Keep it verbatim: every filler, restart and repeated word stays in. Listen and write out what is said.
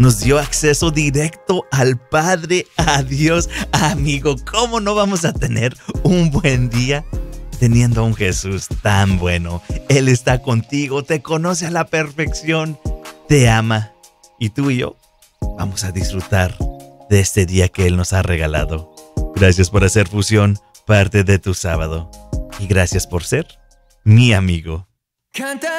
nos dio acceso directo al Padre, a Dios. Amigo, ¿cómo no vamos a tener un buen día teniendo a un Jesús tan bueno? Él está contigo, te conoce a la perfección, te ama. Y tú y yo vamos a disfrutar de este día que Él nos ha regalado. Gracias por hacer Fusión parte de tu sábado. Y gracias por ser mi amigo. Canta